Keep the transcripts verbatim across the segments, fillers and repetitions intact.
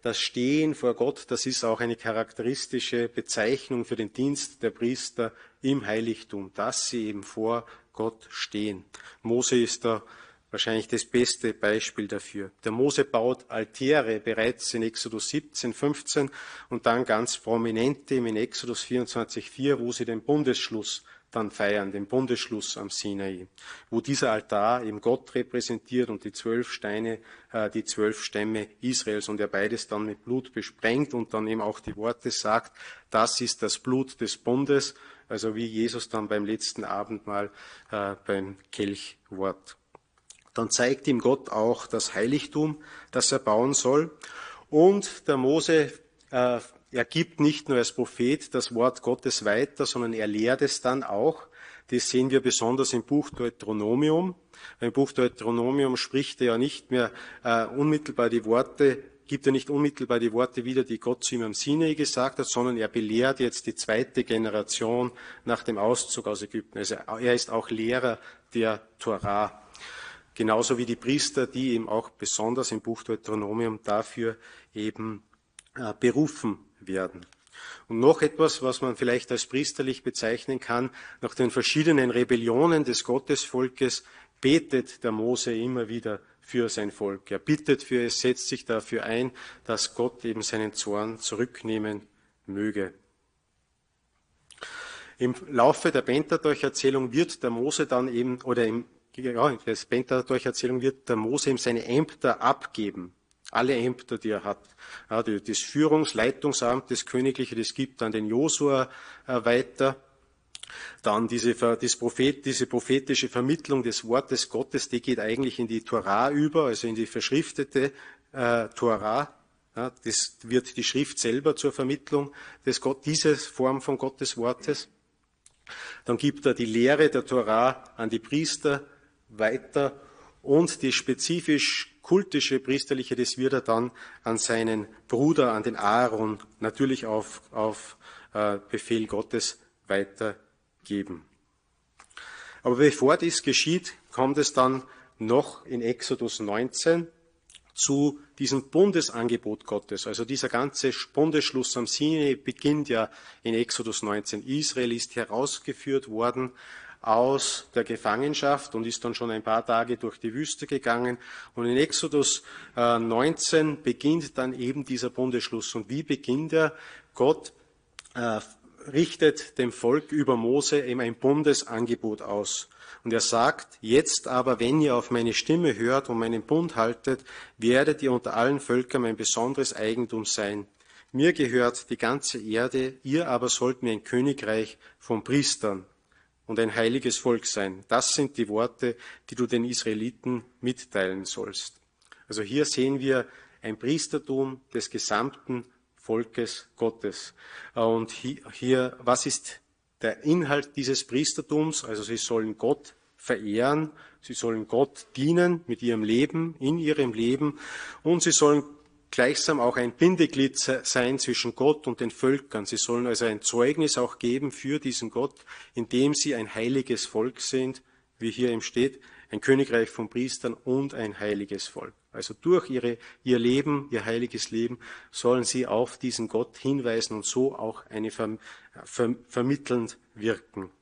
das Stehen vor Gott, das ist auch eine charakteristische Bezeichnung für den Dienst der Priester im Heiligtum, dass sie eben vor Gott stehen. Mose ist da wahrscheinlich das beste Beispiel dafür. Der Mose baut Altäre bereits in Exodus siebzehn, fünfzehn und dann ganz prominent eben in Exodus vierundzwanzig, vier, wo sie den Bundesschluss dann feiern, den Bundesschluss am Sinai, wo dieser Altar eben Gott repräsentiert und die zwölf Steine, äh, die zwölf Stämme Israels und er beides dann mit Blut besprengt und dann eben auch die Worte sagt, das ist das Blut des Bundes, also wie Jesus dann beim letzten Abendmahl äh, beim Kelchwort. Dann zeigt ihm Gott auch das Heiligtum, das er bauen soll. Und der Mose, äh, er gibt nicht nur als Prophet das Wort Gottes weiter, sondern er lehrt es dann auch. Das sehen wir besonders im Buch Deuteronomium. Im Buch Deuteronomium spricht er ja nicht mehr äh, unmittelbar die Worte, gibt er nicht unmittelbar die Worte wieder, die Gott zu ihm am Sinai gesagt hat, sondern er belehrt jetzt die zweite Generation nach dem Auszug aus Ägypten. Also er ist auch Lehrer der Torah. Genauso wie die Priester, die eben auch besonders im Buch Deuteronomium dafür eben äh, berufen werden. Und noch etwas, was man vielleicht als priesterlich bezeichnen kann, nach den verschiedenen Rebellionen des Gottesvolkes betet der Mose immer wieder für sein Volk. Er bittet für es, setzt sich dafür ein, dass Gott eben seinen Zorn zurücknehmen möge. Im Laufe der Pentateuch-Erzählung wird der Mose dann eben, oder im Ja, in der Pentateuch-Erzählung wird der Mose ihm seine Ämter abgeben. Alle Ämter, die er hat. Ja, das Führungs-, Leitungsamt, das Königliche, das gibt dann den Josua äh, weiter. Dann diese, das Prophet, diese prophetische Vermittlung des Wortes Gottes, die geht eigentlich in die Torah über, also in die verschriftete äh, Torah. Ja, das wird die Schrift selber zur Vermittlung des Gott, diese Form von Gottes Wortes. Dann gibt er die Lehre der Torah an die Priester weiter und die spezifisch kultische priesterliche, das wird er dann an seinen Bruder, an den Aaron, natürlich auf, auf äh, Befehl Gottes weitergeben. Aber bevor dies geschieht, kommt es dann noch in Exodus neunzehn zu diesem Bundesangebot Gottes. Also dieser ganze Bundesschluss am Sinai beginnt ja in Exodus neunzehn. Israel ist herausgeführt worden aus der Gefangenschaft und ist dann schon ein paar Tage durch die Wüste gegangen. Und in Exodus neunzehn beginnt dann eben dieser Bundesschluss. Und wie beginnt er? Gott äh, richtet dem Volk über Mose eben ein Bundesangebot aus. Und er sagt, jetzt aber, wenn ihr auf meine Stimme hört und meinen Bund haltet, werdet ihr unter allen Völkern mein besonderes Eigentum sein. Mir gehört die ganze Erde, ihr aber sollt mir ein Königreich von Priestern und ein heiliges Volk sein. Das sind die Worte, die du den Israeliten mitteilen sollst. Also hier sehen wir ein Priestertum des gesamten Volkes Gottes. Und hier, was ist der Inhalt dieses Priestertums? Also sie sollen Gott verehren, sie sollen Gott dienen mit ihrem Leben, in ihrem Leben und sie sollen gleichsam auch ein Bindeglied sein zwischen Gott und den Völkern. Sie sollen also ein Zeugnis auch geben für diesen Gott, indem sie ein heiliges Volk sind, wie hier eben steht, ein Königreich von Priestern und ein heiliges Volk. Also durch ihre, ihr Leben, ihr heiliges Leben, sollen sie auf diesen Gott hinweisen und so auch eine ver, ver, vermittelnd wirken.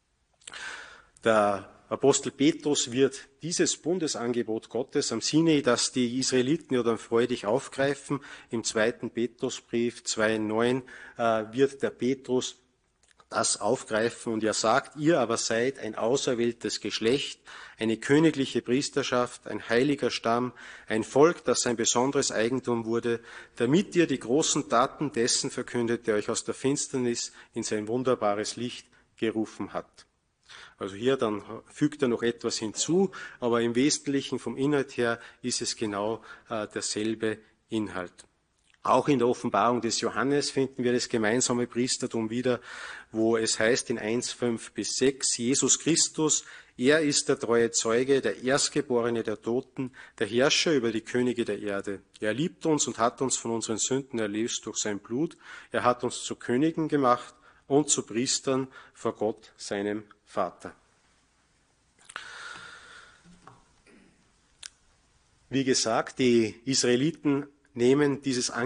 Der Apostel Petrus wird dieses Bundesangebot Gottes am Sinai, das die Israeliten ja dann freudig aufgreifen, im zweiten Petrusbrief zwei neun äh, wird der Petrus das aufgreifen und er sagt, ihr aber seid ein auserwähltes Geschlecht, eine königliche Priesterschaft, ein heiliger Stamm, ein Volk, das sein besonderes Eigentum wurde, damit ihr die großen Taten dessen verkündet, der euch aus der Finsternis in sein wunderbares Licht gerufen hat. Also hier dann fügt er noch etwas hinzu, aber im Wesentlichen vom Inhalt her ist es genau äh, derselbe Inhalt. Auch in der Offenbarung des Johannes finden wir das gemeinsame Priestertum wieder, wo es heißt in eins, fünf bis sechs, Jesus Christus, er ist der treue Zeuge, der Erstgeborene der Toten, der Herrscher über die Könige der Erde. Er liebt uns und hat uns von unseren Sünden erlöst durch sein Blut. Er hat uns zu Königen gemacht und zu Priestern vor Gott, seinem Vater. Wie gesagt, die Israeliten nehmen dieses